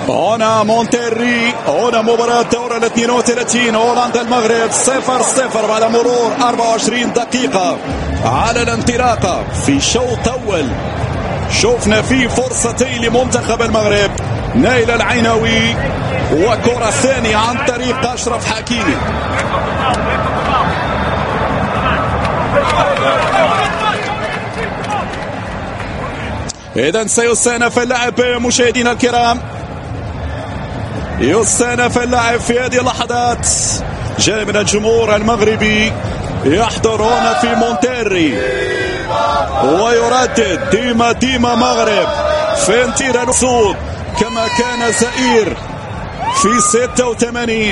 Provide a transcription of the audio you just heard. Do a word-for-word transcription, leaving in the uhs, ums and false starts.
هنا مونتيري، هنا مباراة الدورة الاثنين وثلاثين، هولندا المغرب صفر صفر بعد مرور أربعة وعشرين دقيقة على الانطلاقة في شوط أول. شفنا فيه فرصتين لمنتخب المغرب، نايل العيناوي وكرة ثانية عن طريق أشرف حكيمي. إذن سيستأنف اللعب مشاهدينا الكرام، يستأنف اللعب في هذه اللحظات. جاء من الجمهور المغربي يحضر هنا في مونتيري ويردد ديما ديما مغرب في انتير الأسود كما كان زئير في ستة وثمانين.